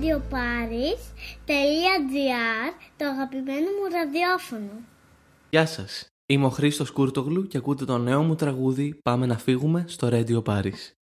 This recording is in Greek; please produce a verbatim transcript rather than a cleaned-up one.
radio paris τελεία gr, το αγαπημένο μου ραδιόφωνο. Γεια σας, είμαι ο Χρήστος Κούρτογλου και ακούτε το νέο μου τραγούδι «Πάμε να φύγουμε» στο Radio Paris.